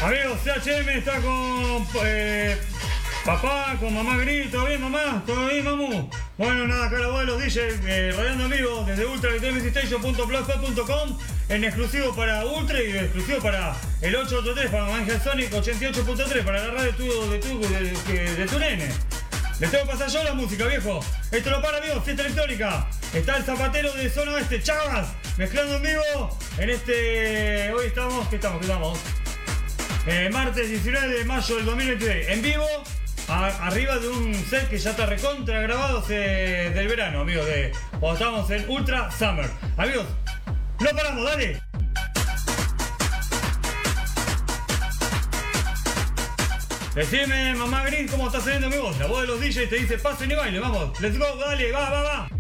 Amigos, CHM está con papá, con mamá Gris. ¿Todo bien, mamá? ¿Todo bien, mamu? Bueno, nada, acá la voz de los DJs, radiando en vivo desde ultra.com en exclusivo para Ultra y exclusivo para el 883, para Ángel Sonic 88.3, para la radio de tu nene. Les tengo que pasar yo la música, viejo. Esto lo para, amigos, fiesta electrónica. Está el zapatero de zona oeste, Chavas, mezclando en vivo en este... Hoy estamos, ¿qué estamos? Martes 19 de mayo del 2023, en vivo, arriba de un set que ya está recontra grabado del verano, amigos, cuando estábamos en Ultra Summer. Amigos, no paramos, dale. Decime, mamá Gris, cómo está saliendo mi voz. La voz de los DJs te dice, pasen y baile, vamos, let's go, dale, va.